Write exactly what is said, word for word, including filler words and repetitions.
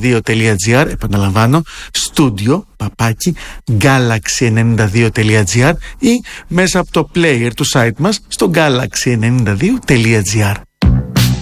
δύο τελεία τζι άρ, επαναλαμβάνω, στούντιο παπάκι γκάλαξι ενενήντα δύο τελεία τζι άρ ή μέσα από το player του site μας στο γκάλαξι ενενήντα δύο τελεία τζι άρ.